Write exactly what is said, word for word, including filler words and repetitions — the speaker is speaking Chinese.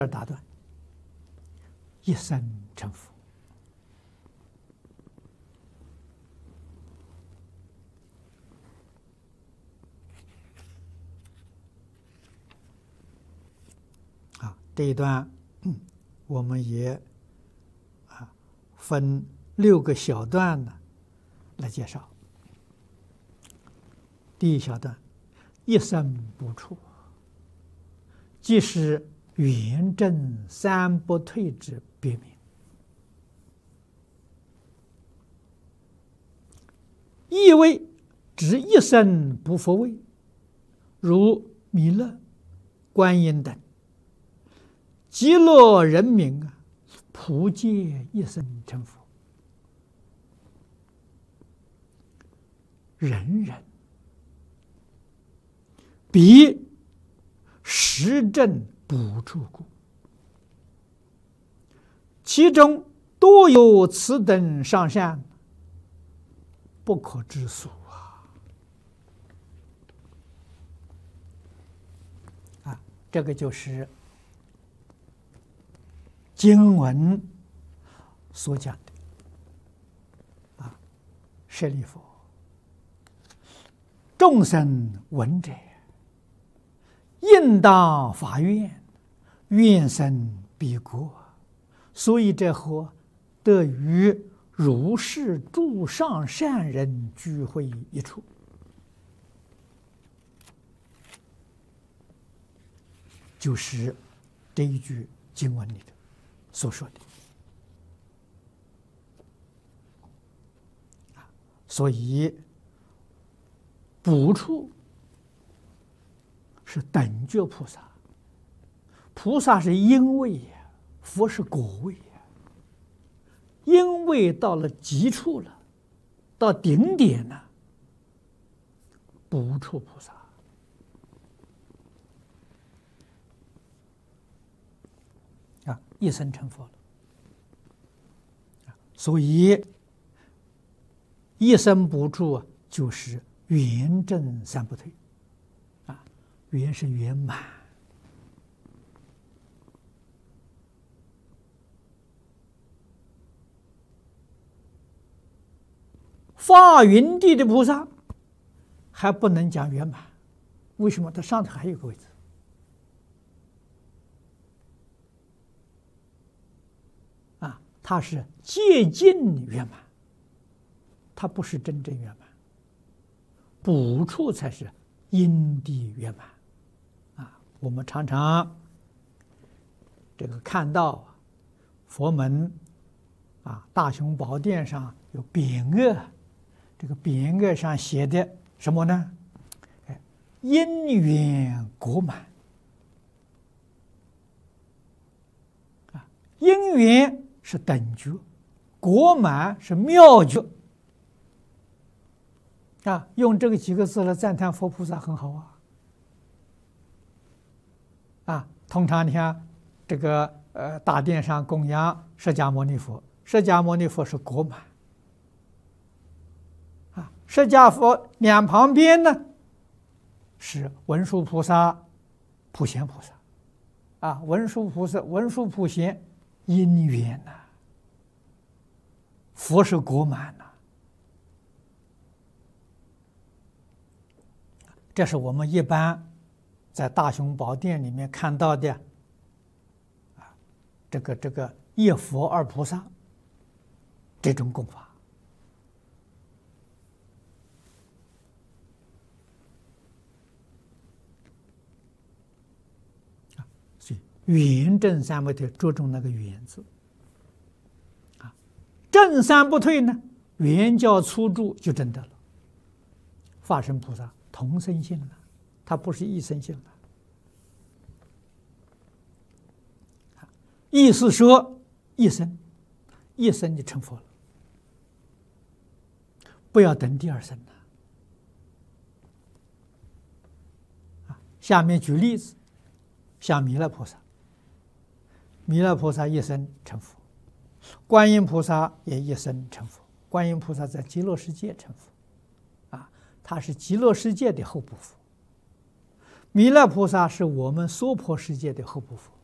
而打断，一生成佛。啊，这一段，嗯，我们也啊分六个小段呢来介绍。第一小段，一生不处，即是圆正三不退之别名。意为指一生不复位，如弥勒、观音等极乐人民啊，普皆一生成佛，人人彼实证不处故，其中多有此等上善，不可知数啊！啊，这个就是经文所讲的啊。舍利弗，众生闻者，应当发愿，愿生彼国。所以这后得与如是诸上善人聚会一处。就是这一句经文里的所说的。所以补处是等觉菩萨，菩萨是因位呀，佛是果位呀。因为到了极处了，到顶点了，不处菩萨啊，一生成佛了。所以一生不处啊，就是圆正三不退啊，圆是圆满。发云地的菩萨还不能讲圆满，为什么？它上头还有个位置啊，它是接近圆满，它不是真正圆满，补处才是因地圆满啊。我们常常这个看到佛门啊，大雄宝殿上有匾额。这个匾额上写的什么呢？哎，因缘果满啊，因缘是等觉，果满是妙觉啊。用这个几个字来赞叹佛菩萨很好啊。啊，通常你看这个呃大殿上供养释迦牟尼佛，释迦牟尼佛是果满。释迦佛两旁边呢是文殊菩萨、普贤菩萨，啊，文殊菩萨、文殊普贤因缘呐，佛是果满呐，这是我们一般在大雄宝殿里面看到的啊，这个这个一佛二菩萨这种供法。圆正三不退，着重那个圆字啊。正三不退呢，圆教初住就证得了。法身菩萨同生性了，他不是一生性了。意思说一生，一生就成佛了，不要等第二生了。啊，下面举例子，像弥勒菩萨。弥勒菩萨一生成佛，观音菩萨也一生成佛。观音菩萨在极乐世界成佛，啊，他是极乐世界的后部佛。弥勒菩萨是我们娑婆世界的后部佛。